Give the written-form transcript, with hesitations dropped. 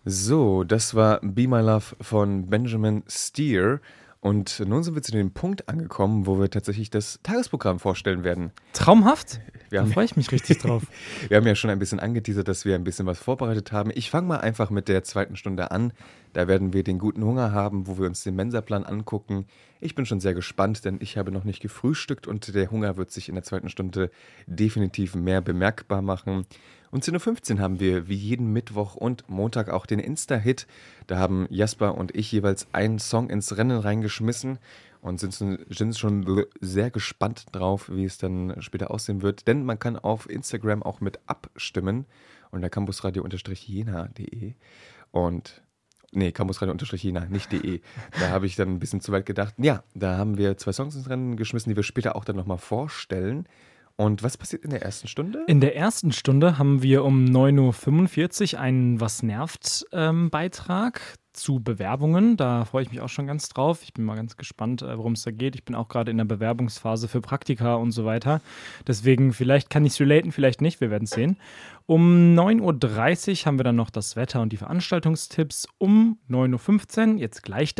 So, das war Be My Love von Benjamin Steer. Und nun sind wir zu dem Punkt angekommen, wo wir tatsächlich das Tagesprogramm vorstellen werden. Traumhaft. Wir Da haben, freue ich mich richtig drauf. wir haben ja schon ein bisschen angeteasert, dass wir ein bisschen was vorbereitet haben. Ich fange mal einfach mit der zweiten Stunde an. Da werden wir den guten Hunger haben, wo wir uns den Mensaplan angucken. Ich bin schon sehr gespannt, denn ich habe noch nicht gefrühstückt und der Hunger wird sich in der zweiten Stunde definitiv mehr bemerkbar machen. Um 10:15 Uhr haben wir wie jeden Mittwoch und Montag auch den Insta-Hit. Da haben Jasper und ich jeweils einen Song ins Rennen reingeschmissen und sind schon sehr gespannt drauf, wie es dann später aussehen wird. Denn man kann auf Instagram auch mit abstimmen unter campusradio-jena.de und nee, campusradio-jena, nicht de. Da habe ich dann ein bisschen zu weit gedacht. Ja, da haben wir 2 Songs ins Rennen geschmissen, die wir später auch dann nochmal vorstellen. Und was passiert in der ersten Stunde? In der ersten Stunde haben wir um 9:45 Uhr einen Was nervt Beitrag zu Bewerbungen. Da freue ich mich auch schon ganz drauf. Ich bin mal ganz gespannt, worum es da geht. Ich bin auch gerade in der Bewerbungsphase für Praktika und so weiter. Deswegen, vielleicht kann ich es relaten, vielleicht nicht. Wir werden es sehen. Um 9:30 Uhr haben wir dann noch das Wetter und die Veranstaltungstipps. Um 9:15 Uhr, jetzt gleich